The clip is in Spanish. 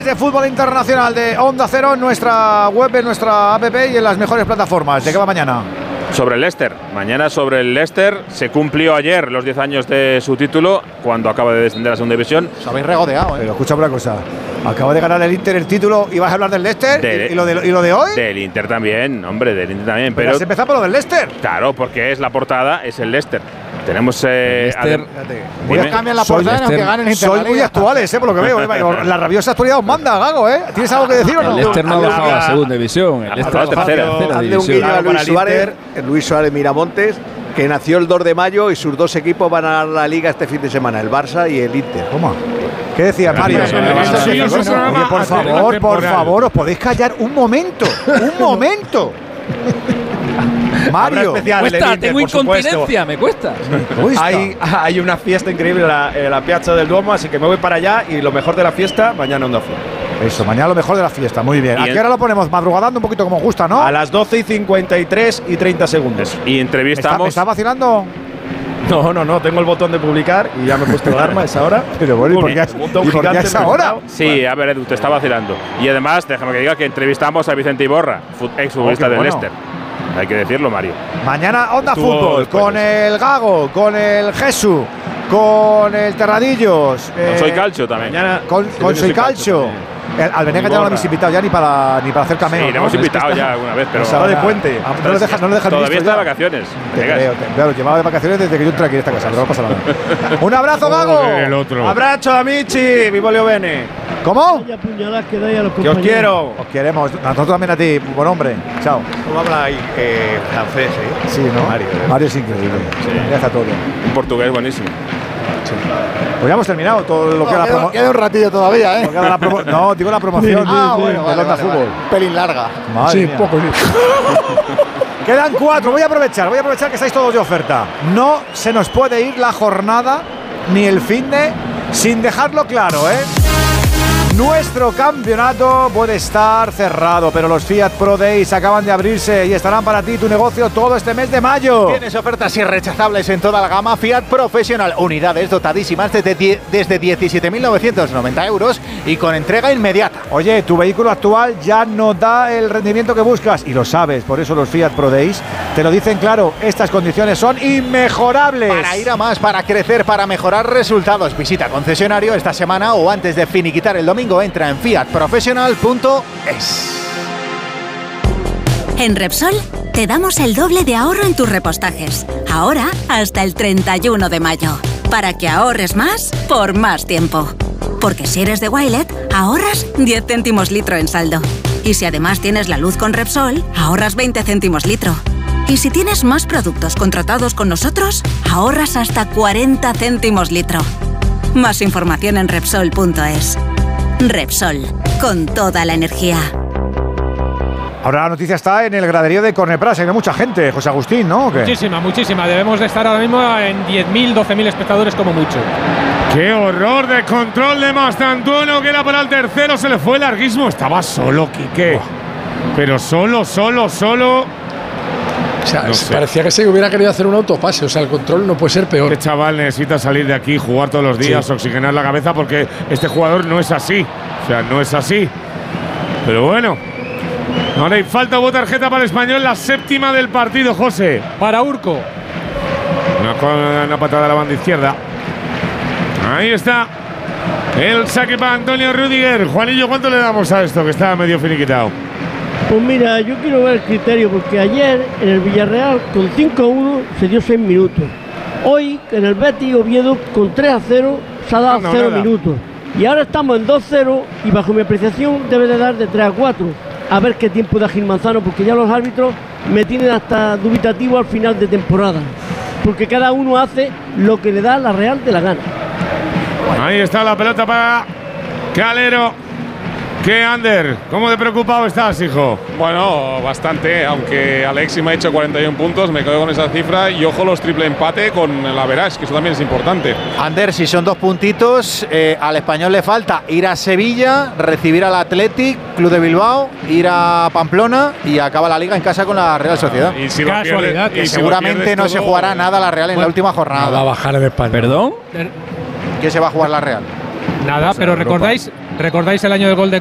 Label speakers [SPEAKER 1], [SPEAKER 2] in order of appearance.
[SPEAKER 1] De fútbol internacional de Onda Cero en nuestra web, en nuestra app y en las mejores plataformas. ¿De qué va mañana?
[SPEAKER 2] Sobre el Leicester. Mañana sobre el Leicester. Se cumplió ayer los 10 años de su título, cuando acaba de descender a la segunda división.
[SPEAKER 1] Os habéis regodeado, ¿eh? Pero escucha una cosa. Acaba de ganar el Inter el título y vas a hablar del Leicester. ¿Y lo de hoy?
[SPEAKER 2] Del Inter también, hombre, del Inter también.
[SPEAKER 1] Pero se empezó por lo del Leicester.
[SPEAKER 2] Claro, porque es la portada, es el Leicester. Tenemos
[SPEAKER 1] cambian la portada aunque ganen el Inter. Soy muy actuales, por lo que veo. La rabiosa actualidad os manda, Gago, ¿eh? ¿Tienes algo que decir o no?
[SPEAKER 3] El Leicester no ha bajado a la segunda división. El Leicester
[SPEAKER 2] a la tercera.
[SPEAKER 4] Hazle un guiño a Luis Suárez Miramontes, que nació el 2 de mayo y sus dos equipos van a ganar la Liga este fin de semana, el Barça y el Inter.
[SPEAKER 1] ¿Cómo? ¿Qué decía Mario? Oye, por favor, os podéis callar un momento. ¡Un momento! Mario,
[SPEAKER 3] cuesta, tengo incontinencia, me cuesta.
[SPEAKER 5] Hay una fiesta increíble en la Piazza del Duomo, así que me voy para allá y lo mejor de la fiesta, mañana Onda Cero.
[SPEAKER 1] Eso, mañana lo mejor de la fiesta, muy bien. ¿A qué hora lo ponemos? Madrugadando un poquito como gusta, ¿no?
[SPEAKER 5] A las 12:53 y 30 segundos.
[SPEAKER 2] Y entrevistamos…
[SPEAKER 1] ¿Me está vacilando?
[SPEAKER 5] No, tengo el botón de publicar y ya me he puesto el alarma a esa hora.
[SPEAKER 1] Pero bueno, ¿y por qué a esa hora?
[SPEAKER 2] Sí, a ver, Edu, te está vacilando. Y además, déjame que diga que entrevistamos a Vicente Iborra, exfutbolista del Leicester. Hay que decirlo, Mario.
[SPEAKER 1] Mañana Onda Fútbol, con el Gago, con el Jesús, con el Terradillos.
[SPEAKER 2] Con Soy Calcio también.
[SPEAKER 5] Mañana
[SPEAKER 1] con Soy Calcio. Al Venegas ya no lo habéis invitado ya ni para hacer cameo.
[SPEAKER 2] Sí, lo hemos invitado ya alguna vez, pero
[SPEAKER 5] está de puente.
[SPEAKER 1] No lo deja
[SPEAKER 2] todavía está de vacaciones.
[SPEAKER 1] Claro, llevaba de vacaciones desde que yo entré aquí en esta casa, pero no pasa nada. Un abrazo, Gago.
[SPEAKER 5] Abrazo, amici. Vivo Leo Bene.
[SPEAKER 1] ¿Cómo?
[SPEAKER 5] Que os quiero.
[SPEAKER 1] Os queremos. Nosotros también a ti, buen hombre. Chao.
[SPEAKER 4] ¿Cómo habla ahí francés, eh?
[SPEAKER 1] Sí, ¿no? Mario es increíble. Sí. Ya está todo.
[SPEAKER 2] Un portugués buenísimo.
[SPEAKER 1] Sí. Pues ya hemos terminado todo lo que era la promoción.
[SPEAKER 6] Queda un ratillo todavía, ¿eh?
[SPEAKER 1] No, digo la promoción.
[SPEAKER 6] Bueno,
[SPEAKER 1] de Onda Fútbol.
[SPEAKER 6] Pelín larga.
[SPEAKER 1] Madre mía.
[SPEAKER 6] Poco.
[SPEAKER 1] Quedan 4. Voy a aprovechar que estáis todos de oferta. No se nos puede ir la jornada ni el finde sin dejarlo claro, ¿eh? Nuestro campeonato puede estar cerrado, pero los Fiat Pro Days acaban de abrirse y estarán para ti, tu negocio, todo este mes de mayo.
[SPEAKER 7] Tienes ofertas irrechazables en toda la gama Fiat Professional. Unidades dotadísimas desde 17.990 euros y con entrega inmediata.
[SPEAKER 1] Oye, tu vehículo actual ya no da el rendimiento que buscas y lo sabes, por eso los Fiat Pro Days te lo dicen claro. Estas condiciones son inmejorables.
[SPEAKER 7] Para ir a más, para crecer, para mejorar resultados. Visita concesionario esta semana o antes de finiquitar el domingo. Entra en fiatprofessional.es.
[SPEAKER 8] En Repsol te damos el doble de ahorro en tus repostajes. Ahora hasta el 31 de mayo. Para que ahorres más por más tiempo. Porque si eres de Wilet, ahorras 10 céntimos litro en saldo. Y si además tienes la luz con Repsol, ahorras 20 céntimos litro. Y si tienes más productos contratados con nosotros, ahorras hasta 40 céntimos litro. Más información en Repsol.es. Repsol, con toda la energía.
[SPEAKER 1] Ahora la noticia está en el graderío de Cornepras. Hay mucha gente, José Agustín, ¿no? ¿O qué?
[SPEAKER 9] Muchísima. Debemos de estar ahora mismo en 10.000, 12.000 espectadores como mucho.
[SPEAKER 10] ¡Qué horror de control de Mastantuono! Que era para el tercero, se le fue larguísimo. Estaba solo, Quique. Pero solo.
[SPEAKER 6] O sea, parecía que se hubiera querido hacer un autopase. O sea, el control no puede ser peor.
[SPEAKER 10] Este chaval necesita salir de aquí, jugar todos los días, oxigenar la cabeza, porque este jugador no es así. O sea, no es así. Pero bueno. Ahora hay falta, hubo tarjeta para el Español, la séptima del partido, José.
[SPEAKER 9] Para Urco.
[SPEAKER 10] Una patada a la banda izquierda. Ahí está. El saque para Antonio Rüdiger. Juanillo, ¿cuánto le damos a esto que está medio finiquitado?
[SPEAKER 11] Pues mira, yo quiero ver el criterio, porque ayer en el Villarreal con 5-1 se dio 6 minutos. Hoy en el Betis Oviedo con 3-0 se ha dado 0 minutos. Y ahora estamos en 2-0 y bajo mi apreciación debe de dar de 3-4. A ver qué tiempo da Gil Manzano, porque ya los árbitros me tienen hasta dubitativo al final de temporada. Porque cada uno hace lo que le da la Real de la gana.
[SPEAKER 10] Ahí está la pelota para Calero. ¿Qué, Ander? ¿Cómo de preocupado estás, hijo?
[SPEAKER 12] Bueno, bastante, aunque Alexis me ha hecho 41 puntos, me quedo con esa cifra y ojo los triple empate con la Verás, que eso también es importante.
[SPEAKER 7] Ander, si son 2 puntitos, al Español le falta ir a Sevilla, recibir al Athletic Club de Bilbao, ir a Pamplona y acaba la Liga en casa con la Real Sociedad.
[SPEAKER 12] Y si casualidad,
[SPEAKER 7] que seguramente no se jugará nada la Real en la última jornada.
[SPEAKER 6] Va a bajar el Español.
[SPEAKER 3] ¿Perdón?
[SPEAKER 7] ¿Qué se va a jugar la Real?
[SPEAKER 9] Nada, pero ¿Recordáis el año del gol de